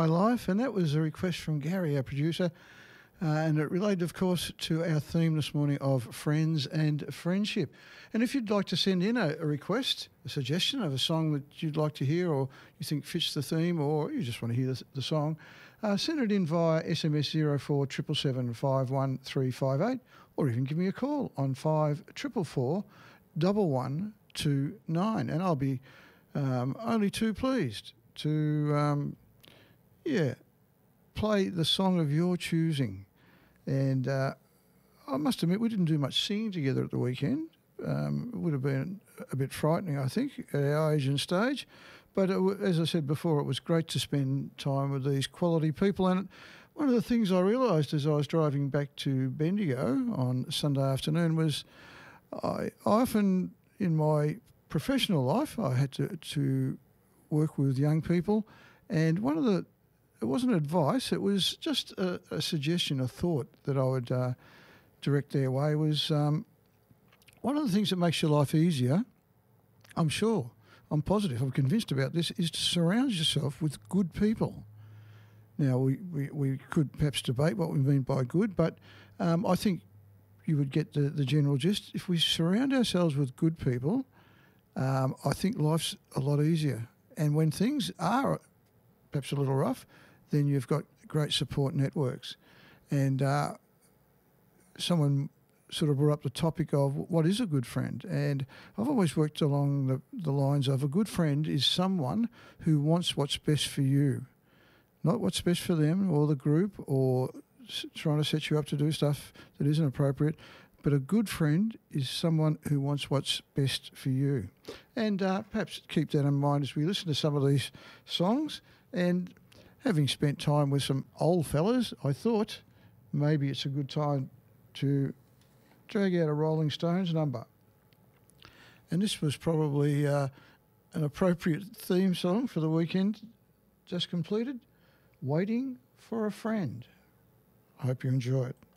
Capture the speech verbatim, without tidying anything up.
life, and that was a request from Gary, our producer, uh, and it related, of course, to our theme this morning of friends and friendship. And if you'd like to send in a, a request, a suggestion of a song that you'd like to hear or you think fits the theme, or you just want to hear the, the song, uh, send it in via S M S zero four seven seven five one three five eight, or even give me a call on five four four four, one one two nine, and I'll be um, only too pleased to, um, yeah, play the song of your choosing. And uh, I must admit, we didn't do much singing together at the weekend. Um, it would have been a bit frightening, I think, at our age and stage. But it, w- as I said before, it was great to spend time with these quality people. And one of the things I realised as I was driving back to Bendigo on Sunday afternoon was I often, in my professional life, I had to, to work with young people. And one of the, it wasn't advice, it was just a, a suggestion, a thought that I would uh, direct their way was um, one of the things that makes your life easier, I'm sure, I'm positive, I'm convinced about this, is to surround yourself with good people. Now, we, we, we could perhaps debate what we mean by good, but um, I think you would get the, the general gist. If we surround ourselves with good people, um, I think life's a lot easier. And when things are perhaps a little rough, then you've got great support networks. And uh, someone sort of brought up the topic of what is a good friend. And I've always worked along the, the lines of a good friend is someone who wants what's best for you, not what's best for them or the group or s- trying to set you up to do stuff that isn't appropriate. But a good friend is someone who wants what's best for you. And uh, perhaps keep that in mind as we listen to some of these songs. And having spent time with some old fellas, I thought maybe it's a good time to drag out a Rolling Stones number. And this was probably uh, an appropriate theme song for the weekend just completed, Waiting for a Friend. I hope you enjoy it.